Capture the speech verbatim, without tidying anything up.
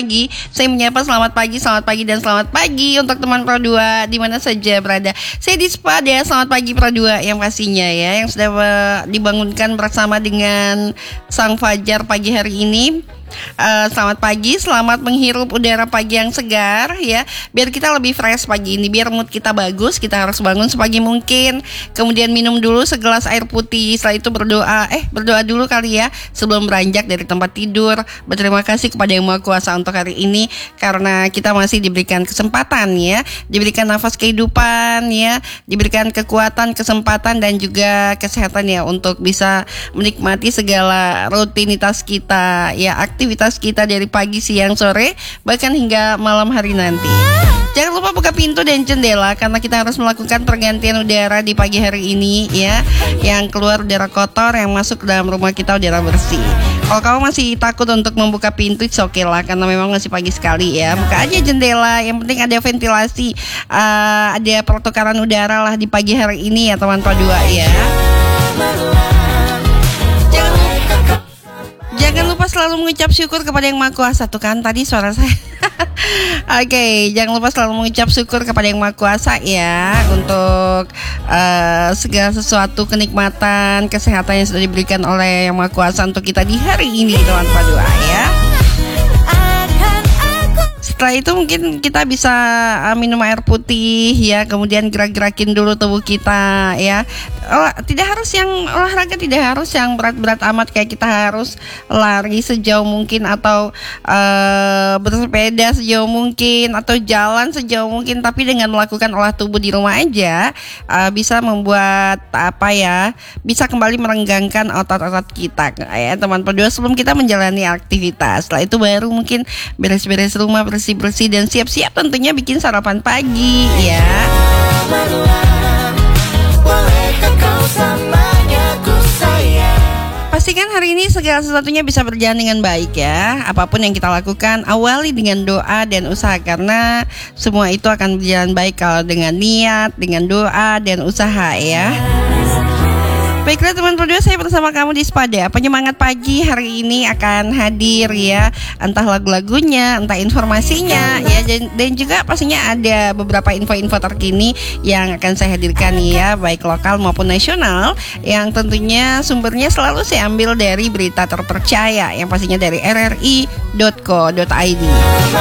pagi. Saya menyapa selamat pagi, selamat pagi dan selamat pagi untuk teman Pro dua di mana saja berada. Saya di Spada, selamat pagi Pro dua yang pastinya ya, yang sudah dibangunkan bersama dengan sang fajar pagi hari ini. Uh, selamat pagi, selamat menghirup udara pagi yang segar ya. Biar kita lebih fresh pagi ini, biar mood kita bagus, kita harus bangun sepagi mungkin. Kemudian minum dulu segelas air putih. Setelah itu berdoa, eh berdoa dulu kali ya sebelum beranjak dari tempat tidur. Berterima kasih kepada Yang Maha Kuasa untuk hari ini, karena kita masih diberikan kesempatan ya, diberikan nafas kehidupan ya, diberikan kekuatan, kesempatan dan juga kesehatan ya, untuk bisa menikmati segala rutinitas kita ya, aktivitas kita dari pagi, siang, sore, bahkan hingga malam hari nanti. Jangan lupa buka pintu dan jendela, karena kita harus melakukan pergantian udara di pagi hari ini ya. Yang keluar udara kotor, yang masuk ke dalam rumah kita udara bersih. Kalau kamu masih takut untuk membuka pintu, it's okay lah, karena memang masih pagi sekali ya. Buka aja jendela, yang penting ada ventilasi, uh, ada pertukaran udara lah di pagi hari ini ya teman Pro dua ya. Jangan lupa selalu mengucap syukur kepada Yang Maha Kuasa. Tuh kan tadi suara saya. Oke, okay, jangan lupa selalu mengucap syukur kepada Yang Maha Kuasa ya, untuk uh, segala sesuatu kenikmatan, kesehatan yang sudah diberikan oleh Yang Maha Kuasa untuk kita di hari ini teman Pro dua ya. Setelah itu mungkin kita bisa uh, minum air putih ya, kemudian gerak-gerakin dulu tubuh kita ya. Oh, tidak harus yang olahraga, tidak harus yang berat-berat amat, kayak kita harus lari sejauh mungkin, atau uh, bersepeda sejauh mungkin, atau jalan sejauh mungkin, tapi dengan melakukan olah tubuh di rumah aja uh, bisa membuat apa ya, bisa kembali merenggangkan otot-otot kita ya teman Pro dua sebelum kita menjalani aktivitas. Setelah itu baru mungkin beres-beres rumah, bersih-bersih dan siap-siap tentunya bikin sarapan pagi ya. Pastikan hari ini segala sesuatunya bisa berjalan dengan baik ya. Apapun yang kita lakukan, awali dengan doa dan usaha, karena semua itu akan berjalan baik kalau dengan niat, dengan doa dan usaha ya. Baiklah teman Pro dua, saya bersama kamu di Spada. Penyemangat pagi hari ini akan hadir ya, entah lagu-lagunya, entah informasinya ya, dan juga pastinya ada beberapa info-info terkini yang akan saya hadirkan ya, baik lokal maupun nasional, yang tentunya sumbernya selalu saya ambil dari berita terpercaya, yang pastinya dari r r i dot co dot i d.